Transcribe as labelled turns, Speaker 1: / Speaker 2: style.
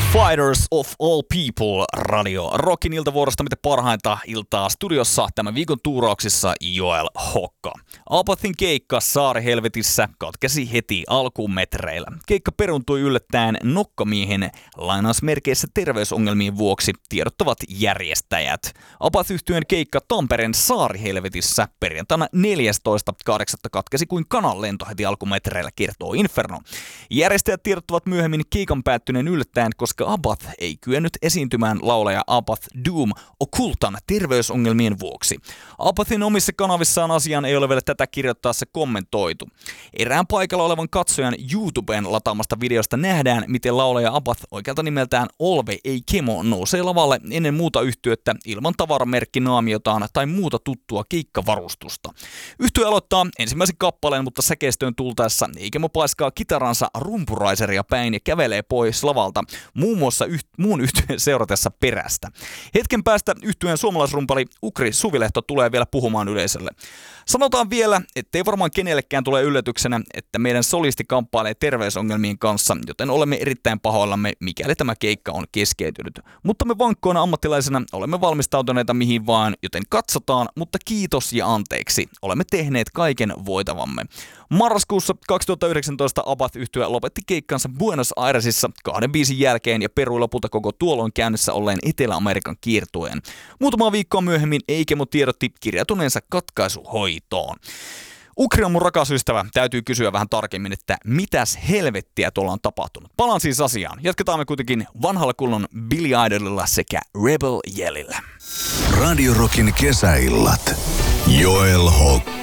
Speaker 1: Fighters of all people radio Rockin iltavuorosta, mitä parhainta iltaa studiossa tämän viikon tuurauksissa Joel Hokka. Apathin keikka Saarihelvetissä katkesi heti alkumetreillä. Keikka peruuntui yllättäen nokkamiehen lainausmerkeissä terveysongelmien vuoksi, tiedottavat järjestäjät. Apath-yhtyeen keikka Tampereen Saarihelvetissä perjantaina 14.8. katkesi kuin kanan lento heti alkumetreillä, kertoo Inferno. Järjestäjät tiedottavat myöhemmin keikan päättyneen yllättäen, koska Apath ei kyennyt esiintymään laulaja Apath Doom Occultan terveysongelmien vuoksi. Apathin omissa kanavissaan asiaan ei ole vielä tätä kirjoittaessa kommentoitu. Erään paikalla olevan katsojan YouTubeen lataamasta videosta nähdään, miten laulaja Apath oikealta nimeltään Olve ei Kemo nousee lavalle ennen muuta yhtyettä ilman tavaramerkkinaamiotaan tai muuta tuttua keikkavarustusta. Yhtye aloittaa ensimmäisen kappaleen, mutta säkeistöön tultaessa Eikemo paiskaa kitaransa rumpuraiseria päin ja kävelee pois lavalta, muun muassa muun yhtyeen seuratessa perästä. Hetken päästä yhtyeen suomalaisrumpali Ukri Suvilehto tulee vielä puhumaan yleisölle. Sanotaan vielä, ettei varmaan kenellekään tule yllätyksenä, että meidän solisti kamppailee terveysongelmien kanssa, joten olemme erittäin pahoillamme, mikäli tämä keikka on keskeytynyt. Mutta me vankkoina ammattilaisena olemme valmistautuneita mihin vaan, joten katsotaan, mutta kiitos ja anteeksi. Olemme tehneet kaiken voitavamme. Marraskuussa 2019 Apath-yhtye lopetti keikkansa Buenos Airesissa 2 biisin jälkeen ja perui lopulta koko tuolloin käynnissä olleen Etelä-Amerikan kiertueen. Muutama viikkoa myöhemmin Eikemo tiedotti kirjautuneensa katkaisuhoitoon. Ukri on mun rakas ystävä. Täytyy kysyä vähän tarkemmin, että mitäs helvettiä tuolla on tapahtunut. Palaan siis asiaan. Jatketaan me kuitenkin vanhalla kunnon Billy Idolilla sekä Rebel Yellillä.
Speaker 2: Radio Rockin kesäillat. Joel Hokka.